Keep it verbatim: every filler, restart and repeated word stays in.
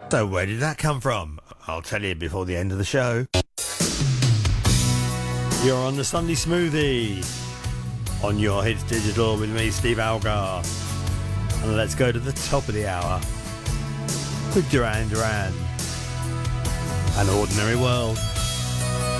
So where did that come from? I'll tell you before the end of the show. You're on the Sunday Smoothie on Your Hits Digital with me, Steve Algar. And let's go to the top of the hour with Duran Duran. An Ordinary World.